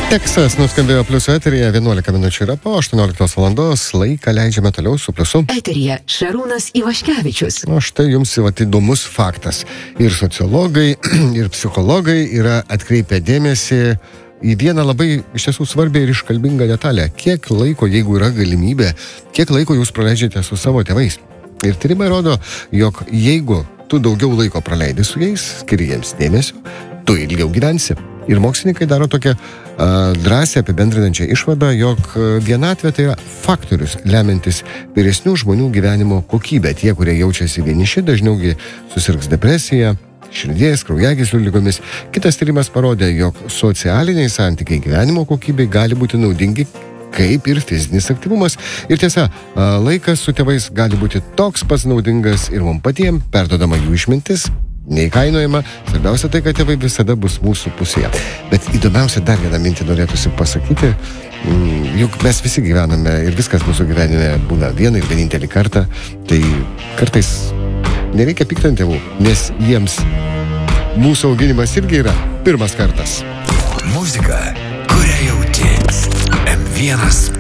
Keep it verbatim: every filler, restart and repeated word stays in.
Tekstas nuskambėjo Pliuso eteryje, vienuolika minučių yra po aštuonioliktos valandos, laiką leidžiame toliau su Pliusu. Eteryje Šarūnas Ivaškevičius. O štai jums vat įdomus faktas. Ir sociologai, ir psichologai yra atkreipę dėmesį į vieną labai iš tiesų svarbią ir iškalbingą detalę. Kiek laiko, jeigu yra galimybė, kiek laiko jūs praleidžiate su savo tėvais. Ir tyrimai rodo, jog jeigu tu daugiau laiko praleidi su jais, skiri jiems dėmesio, tu ilgiau gyvensi. Ir mokslininkai daro tokią uh, drąsiai apibendrinančią išvadą, jog vienatvė tai yra faktorius, lemiantis vyresnių žmonių gyvenimo kokybę. Tie, kurie jaučiasi vieniši, dažniaugi susirgs depresija, širdies, kraujagyslių ligomis. Kitas tyrimas parodė, jog socialiniai santykiai gyvenimo kokybei gali būti naudingi kaip ir fizinis aktyvumas. Ir tiesa, laikas su tėvais gali būti toks pats naudingas ir mums patiems, perdodama jų išmintis, neįkainojama. Svarbiausia tai, kad tėvai visada bus mūsų pusėje. Bet įdomiausia dar vieną mintį norėtųsi pasakyti, juk mes visi gyvename ir viskas mūsų gyvenime būna vieną ir vienintelį kartą, tai kartais nereikia pykti ant tėvų, nes jiems mūsų auginimas irgi yra pirmas kartas. Muzika, kurią jauti. em vienas